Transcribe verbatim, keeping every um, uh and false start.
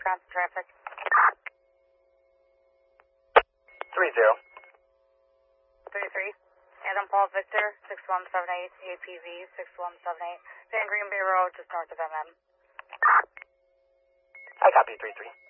constant traffic. Three zero. Three three. Adam Paul Victor, six one seven eight, A P V six one seven eight, Van Green Bay Road, just north of M M. I copy three three.